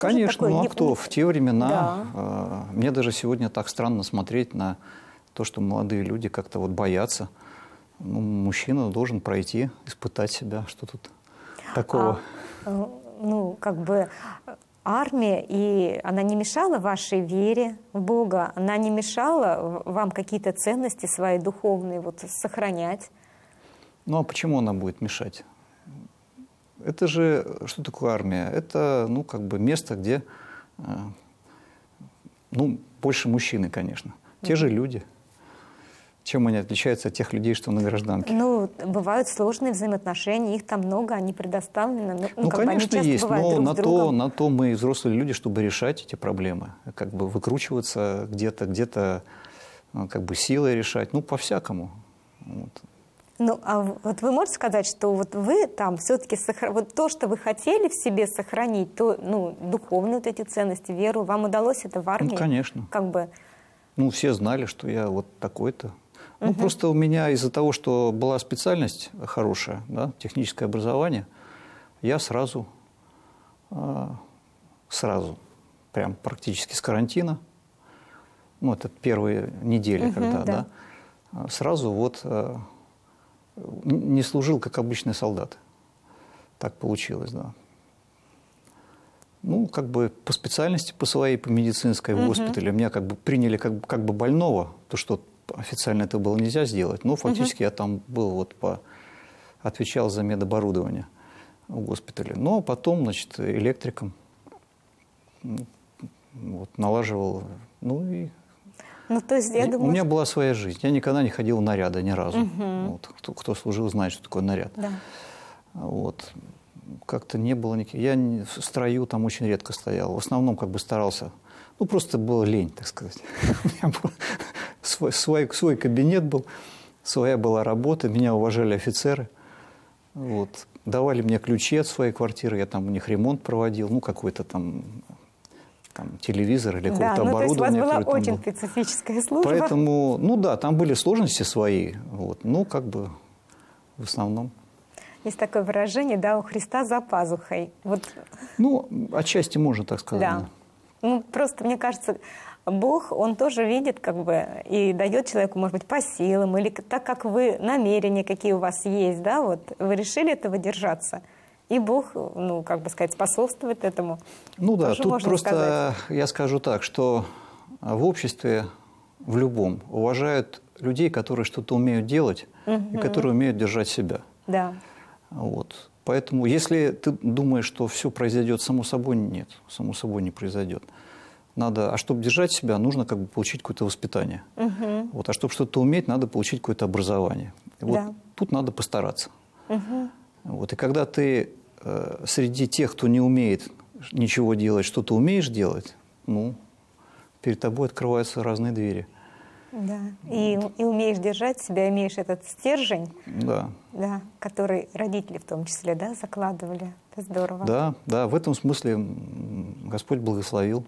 Конечно, ну а кто? В те времена, мне даже сегодня так странно смотреть на то, что молодые люди как-то вот боятся. Ну, мужчина должен пройти, испытать себя, что тут такого. Ну, как бы армия, и она не мешала вашей вере в Бога, она не мешала вам какие-то ценности свои духовные вот сохранять? Ну, а почему она будет мешать? Это же, что такое армия? Это, ну, как бы место, где, ну, больше мужчины, конечно. Те же люди. Чем они отличаются от тех людей, что на гражданке? Ну, бывают сложные взаимоотношения, их там много, они предоставлены. Ну, конечно, есть, но на то мы взрослые люди, чтобы решать эти проблемы. Как бы выкручиваться где-то как бы силой решать, ну, по-всякому. Вот. Ну, а вот вы можете сказать, что вот вы там все-таки вот то, что вы хотели в себе сохранить, то, ну, духовные вот эти ценности, веру, вам удалось это в армии? Ну, конечно. Как бы... Ну, все знали, что я вот такой-то. Ну, просто у меня из-за того, что была специальность хорошая, да, техническое образование, я сразу, прям практически с карантина, ну, это первые недели, когда, да, сразу вот не служил, как обычный солдат. Так получилось, да. Ну, как бы по специальности, по своей, по медицинской в госпитале, меня как бы приняли как бы больного, то, что официально это было нельзя сделать, но фактически я там был, вот отвечал за медоборудование в госпитале. Но потом, значит, электриком вот, налаживал, ну и... Ну, то есть, я думаю, у меня была своя жизнь. Я никогда не ходил в наряды ни разу. Вот. Кто служил, знает, что такое наряд. Да. Вот. Как-то не было никаких... Я в строю там очень редко стоял. В основном как бы старался... Ну, просто было лень, так сказать. У меня был свой кабинет был, своя была работа, меня уважали офицеры. Вот. Давали мне ключи от своей квартиры, я там у них ремонт проводил, ну, какой-то там телевизор или какое-то оборудование. Да, ну, то есть у вас была очень специфическая служба. Поэтому, ну да, там были сложности свои, вот, ну, как бы в основном. Есть такое выражение, да, у Христа за пазухой. Вот. Ну, отчасти можно так сказать. Да. Ну, просто, мне кажется, Бог, Он тоже видит, как бы, и дает человеку, может быть, по силам, или так, как вы, намерения, какие у вас есть, да, вот, вы решили этого держаться. И Бог, ну, как бы сказать, способствует этому. Ну да, тоже тут просто сказать. Я скажу так, что в обществе, в любом, уважают людей, которые что-то умеют делать и которые умеют держать себя. Да. Вот. Поэтому, если ты думаешь, что все произойдет само собой, нет, само собой не произойдет. Надо, а чтобы держать себя, нужно как бы получить какое-то воспитание. Вот, а чтобы что-то уметь, надо получить какое-то образование. Вот Да. тут надо постараться. Вот, и когда ты среди тех, кто не умеет ничего делать, что-то умеешь делать, ну, перед тобой открываются разные двери. Да. И умеешь держать себя, имеешь этот стержень, да. Да, который родители в том числе, да, закладывали. Это здорово. Да, да, в этом смысле Господь благословил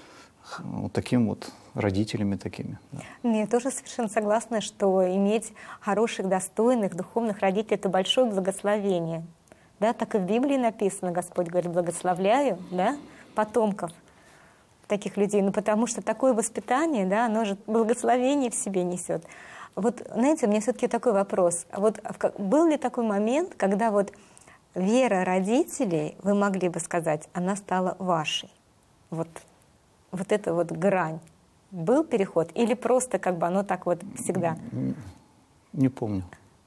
вот таким вот родителями такими. Да. Я тоже совершенно согласна, что иметь хороших, достойных, духовных родителей – это большое благословение. Да, так и в Библии написано, Господь говорит, благословляю, да, потомков таких людей. Ну, потому что такое воспитание, да, оно же благословение в себе несет. Вот, знаете, у меня все-таки такой вопрос. Вот был ли такой момент, когда вот вера родителей, вы могли бы сказать, она стала вашей? Вот эта вот грань. Был переход? Или просто как бы оно так вот всегда? Не помню.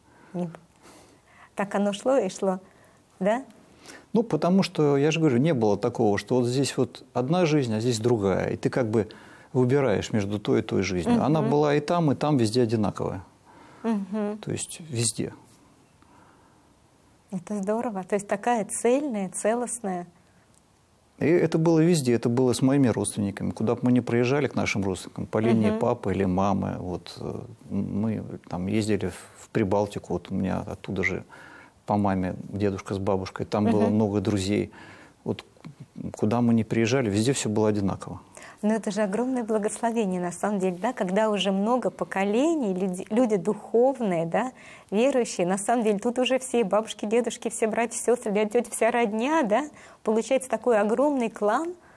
Так оно шло и шло, да? Ну, потому что, я же говорю, не было такого, что вот здесь вот одна жизнь, а здесь другая. И ты как бы выбираешь между той и той жизнью. Она была и там везде одинаковая. То есть везде. Это здорово. То есть такая цельная, целостная. И это было везде. Это было с моими родственниками. Куда бы мы ни проезжали к нашим родственникам, по линии папы или мамы. Вот, мы там ездили в Прибалтику. Вот у меня оттуда же по маме дедушка с бабушкой. Там было много друзей. Вот куда мы ни приезжали, везде все было одинаково. Но это же огромное благословение, на самом деле, да, когда уже много поколений, люди духовные, да, верующие, на самом деле тут уже все бабушки, дедушки, все братья, сестры, дядя, тетя, вся родня, да, получается такой огромный клан,